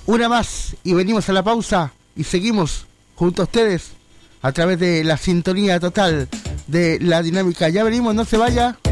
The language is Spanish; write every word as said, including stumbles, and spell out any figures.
Una más y venimos a la pausa y seguimos junto a ustedes a través de la sintonía total de la dinámica. Ya venimos, no se vaya.